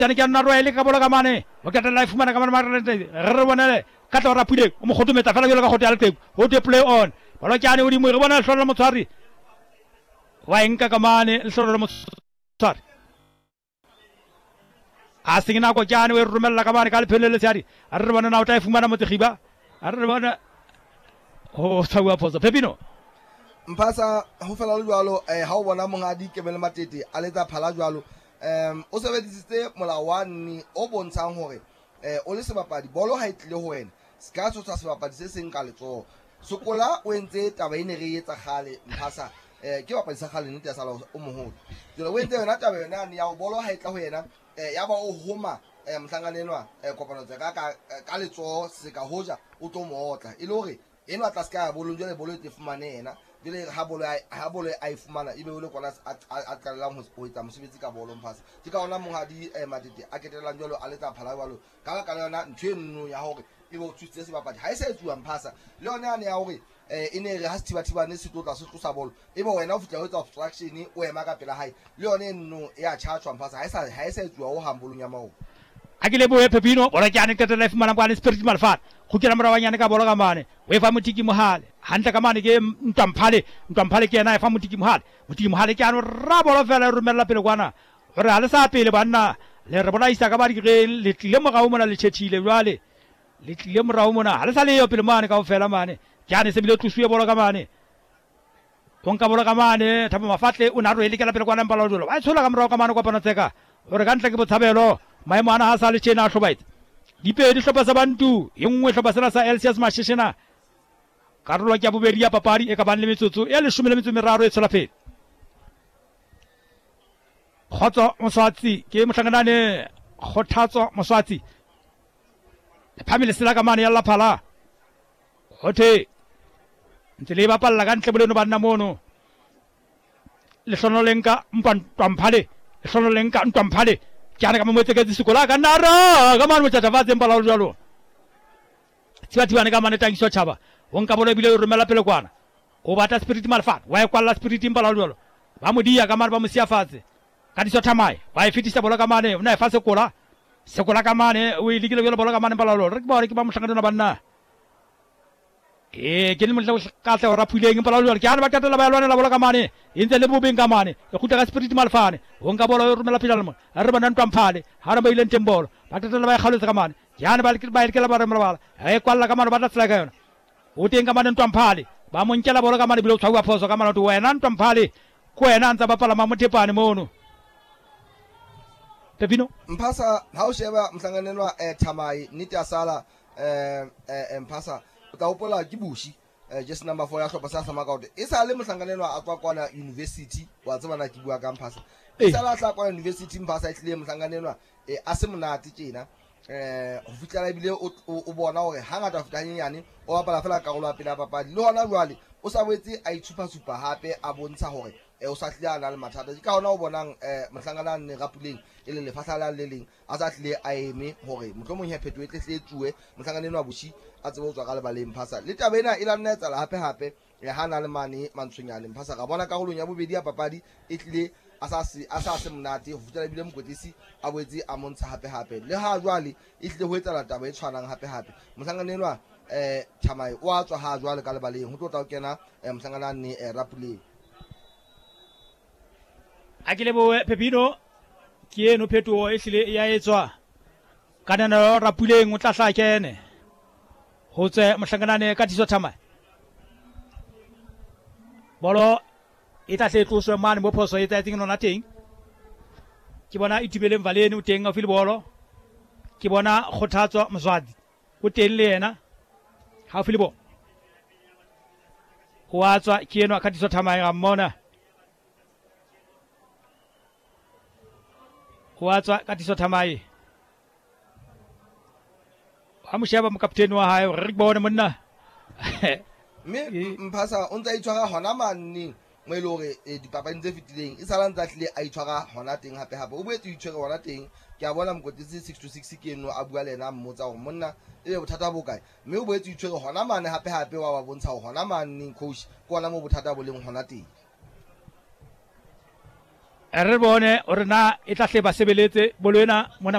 tane ke nna roele ka bola ka mane o ka tla ifumana ka mane re bonele ka tla rapile o mo khotometa fela jolo ka khote alete o de play on bola kyane o di mo re bona hlola motshwari wa enka ka mane le hlola motshwari a singina ko kyane we rumella ka mane ka le phelele tsari a re bona na o tla ifumana motsegiba a re bona o tsawa poso Pepino Mpasa ho fela le jwalo ha o bona mongadi Kebele Matete a letsa phala jwalo o sebedisitse molawani o bontshang hore o le sebapadi bolo ha itle ho wena ska tsotsa sebapadi se seng ka letso sokola o entse taba ene re etsa khale Mpasa ke bapadi sa khale nnete ya sala o moholo jole o entse yona taba yona ya o bolo ha itla ho yena ya ba o homa mhlanganenwa kopano tsa ka letso se ka hoja o tlo motla ile hore eno atla ska ya bolo jole bolo e fumane yena jole ha bolo a ifumana ibe o le kwana a tlalang ho etsa mosebetsi ka bolo Mpasa ke ka ona mongadi Matete a ketelang jolo a letsa phala jalo ka ka yona ntwe nno ya hore ibe o tsutse se bapadi ha e sa etsuwa Mpasa le yona ya hore ene re ha sethiba ne se tlotla se tlosa bolo ebe wena o fitla ho etsa obstruction o ema ka pela hae le yona nno ya charge Mpasa ha e sa etsuwa o hambolong ya mawo akile bo Pepino bola kyane ke tla ifumana kwa spirit malfat go kira morawanyane ka bola ka mane we fa motiki mohale hantle ka mane ke ntwamphale ke yena e fa motiki mohale ke ano ra bola fela rumella pele kwana gore ha le sa pele banna le re bona isa ka ba di ge le tlile morao mona le chetile jwale le tlile morao mona ha le sa le yo pele mane ka o fela mane kyane se bile tsusuye bola ka mane tonka bola ka mane thabo mafatle o na ro ele ke la pele kwana mbala dolo ba tshola ka morao ka mane kwa pano tseka gore ka ntle ke botshabelo maemo ana ha sa le tshena a hlobaitse dipedi hlopa sa bantu engwe hlopa sena sa LCS Mashishina karolo ya bobedi ya papadi e ka bang le metsotso ya 13 e tshola pele khotso Moswatsi ke mohlanganane khothatso Moswatsi le phamile sela ka mane ya la phala hothe ntse le bapalla ka ntle boleno banna mono le hlono lenka mpantwamphale le hlono lenka ntwamphale kyana ka mometse ke tsikola ka nara ka mane motata ba tsempala lo jalo tibane ka mane tangiso tshaba wonka bolo bile rumela pele kwana o bata spirit malfat wa kwalla spirit impala lo jalo ba modia ka mane ba mosia fatse ka diso thamai ba e fitisa bola ka mane una e fa sekola ka mane o ilikile bola ka mane pala lo re ke ba mohlangana na banna ke le motla ka tla ora phuleng pala lo ke ana ba tatela ba lwana la bola ka mane intse le bobeng ka mane e khuta ka spirit malfane wonka bola o rumela pele mo re bana ntwamphale ha re ba ile ntembolo ba tatela ba khalotsa ka mane yana ba ile ke la ba re mala e kwalla ka mane ba tla ka yona o teng ka mane ntwamphale ba mo nkela bola ka mane bile o tshwa phoso ka mane to wena ntwamphale ko wena ntsa ba pala mamothepane mono Pepino Mpasa ha o sheba mhlanganelwa Thamai nnete ya sala Mpasa o tla hopola ke Bushi just number 4 ya hlopa sa Samakaude e sa le mhlanganelwa a tswa kwana university wa tsebana ke bua ka Mpasa e sa la tla kwana university Mpasa e tlile mhlanganelwa a se monate tjena ho fitla la bile o bona hore hangata ho fitla nyenyane o bapala fela karolo ya pele ya papadi le hona jwale o sa boetse a itshupa hape a bontsha hore o sa tlile ana le mathata ke ka hona o bonang mohlangana ne rapuleng e le lefahla le leng a sa tlile a eme hore mohlomong ya phetho e tle tsuwe mohlangane wa Bushi a tsebe ho tswa ka le baleng Mpasa le tabena e la nna etsa la hape ya hana le mane mantshwenyane Mpasa ga bona karolong ya bobedi ya papadi e tlile a sa se monate ho fitela bile mokotlisi a boetse a montsha hape le ha jwale e tlile ho etsa la taba e tshwanang hape mohlangane Thamai o a tswa ha jwale ka le baleng ho tlotla o kena mohlangana ne rapuleng akile bo Pepino ke eno phetho e hlile ya etswa kanana rapuleng o tla hla kene ho tse mohlanganane ka diso Thamai bolo e tla tloswe mane mo phoso e tsa nona teng ke bona itibele Mvaleni o teng a file bolo ke bona Khothatso Moswadi o teng le yena ha file bolo ho atswa ke eno ka diso Thamai ga mmona ho atswa ka diso Thamai ha mo sheba mo kapteni wa hae re bone monna me Mpasa o ntse a itshwara hona manne mo ile hore dipapadi tse fitileng e sala ntse a tlile a itshwara hona teng hape o boetse o itshwere hona teng ke a bona mokotisi 6-6 ke eno a bua le ena mmotsa hore monna e bothata bo kae mme o boetse o itshwere hona mane hape wa ba bontsha hore hona mane coach ko ona mo bothata bo leng hona teng re bone hore na e tla hle ba sebeletse bolwena mona